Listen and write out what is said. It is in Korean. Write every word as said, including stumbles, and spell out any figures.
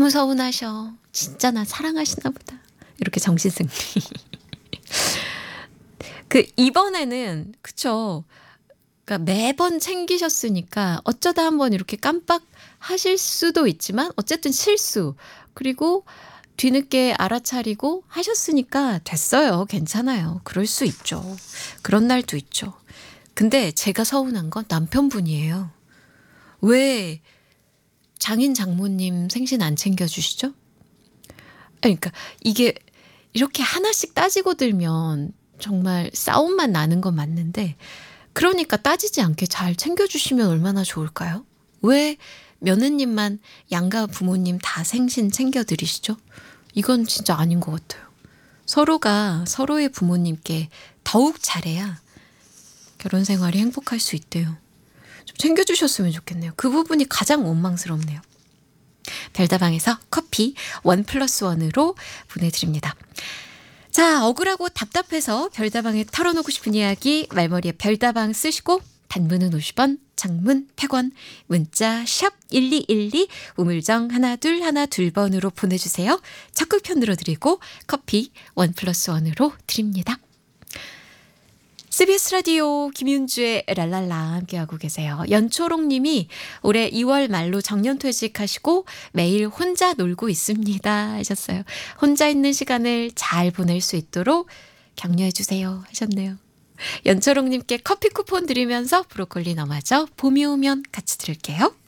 너무 서운하셔. 진짜 나 사랑하시나 보다. 이렇게 정신승리. 그 이번에는 그쵸. 그러니까 매번 챙기셨으니까 어쩌다 한번 이렇게 깜빡하실 수도 있지만 어쨌든 실수. 그리고 뒤늦게 알아차리고 하셨으니까 됐어요. 괜찮아요. 그럴 수 있죠. 그런 날도 있죠. 근데 제가 서운한 건 남편분이에요. 왜 장인 장모님 생신 안 챙겨주시죠? 그러니까 이게 이렇게 하나씩 따지고 들면 정말 싸움만 나는 건 맞는데 그러니까 따지지 않게 잘 챙겨주시면 얼마나 좋을까요? 왜 며느님만 양가 부모님 다 생신 챙겨드리시죠? 이건 진짜 아닌 것 같아요. 서로가 서로의 부모님께 더욱 잘해야 결혼 생활이 행복할 수 있대요. 좀 챙겨주셨으면 좋겠네요. 그 부분이 가장 원망스럽네요. 별다방에서 커피 원 플러스 원으로 보내드립니다. 자, 억울하고 답답해서 별다방에 털어놓고 싶은 이야기 말머리에 별다방 쓰시고 단문은 오십 원, 장문 백 원, 문자 샵 일이일이 우물정 하나 둘 하나 둘 번으로 보내주세요. 적극 편들어 드리고 커피 원 플러스 원으로 드립니다. 씨비에스 라디오 김윤주의 랄랄라 함께하고 계세요. 연초롱 님이 올해 이월 말로 정년퇴직하시고 매일 혼자 놀고 있습니다 하셨어요. 혼자 있는 시간을 잘 보낼 수 있도록 격려해 주세요 하셨네요. 연초롱 님께 커피 쿠폰 드리면서 브로콜리 너마저 봄이 오면 같이 들을게요.